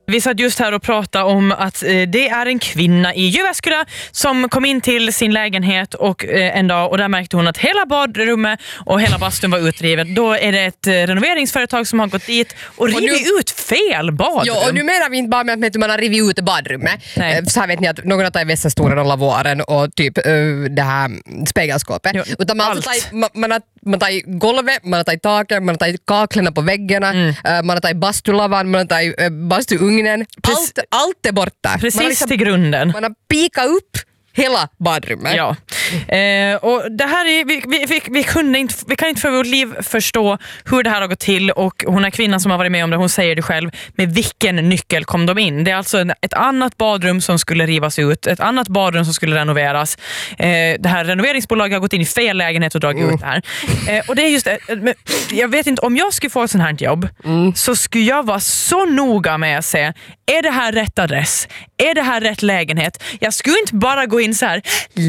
Vi satt just här och pratade om att det är en kvinna i Jyväskylä som kom in till sin lägenhet och en dag, och där märkte hon att hela badrummet och hela bastun var utrivet. Då är det ett renoveringsföretag som har gått dit och rivit ut fel badrum. Ja, och nu menar vi inte bara med att man har rivit ut badrummet. Så här vet ni att någon har tagit vässastolen och lavoaren och typ det här spegelskåpet. Jo, utan man har tagit golvet, man har tagit taket, man har tagit kaklarna på väggarna, man har tagit bastulavan, man har tagit bastuugnen. Allt är borta. Precis till grunden. Man har pikat upp hela badrummet. Ja. Och det här är, vi kan inte för vårt liv förstå hur det här har gått till, och hon är kvinnan som har varit med om det, hon säger det själv, med vilken nyckel kom de in? Det är alltså ett annat badrum som skulle rivas ut, ett annat badrum som skulle renoveras. Det här renoveringsbolaget har gått in i fel lägenhet och dragit ut det här. Och det är just det, jag vet inte, om jag skulle få ett sånt här jobb så skulle jag vara så noga med att se, är det här rätt adress? Är det här rätt lägenhet? Jag skulle inte bara gå in så här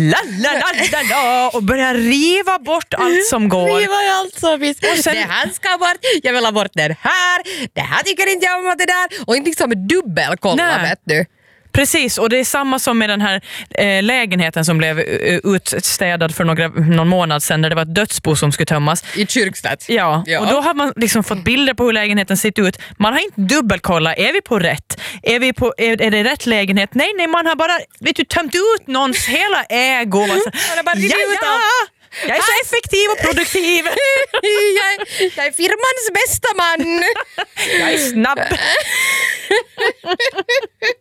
och börja riva bort allt som går. Riva allt som finns. Det här ska bort, jag vill ha bort det här tycker inte jag om att det där. Och inte liksom dubbelkolla, vet du. Precis, och det är samma som med den här lägenheten som blev utstädad för någon månad sedan, där det var ett dödsbo som skulle tömmas. I Kyrkstedt. Ja, och då har man liksom fått bilder på hur lägenheten ser ut. Man har inte dubbelkollat, är vi på rätt? Är det rätt lägenhet? Nej, man har bara tömt ut någons hela ägo. Man har bara jag är så effektiv och produktiv. jag är firmans bästa man. Jag är snabb.